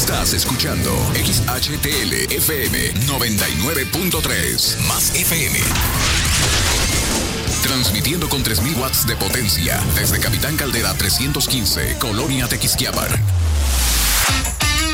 Estás escuchando XHTL FM 99.3 más FM. Transmitiendo con 3000 watts de potencia desde Capitán Caldera 315, Colonia Tequisquiabar.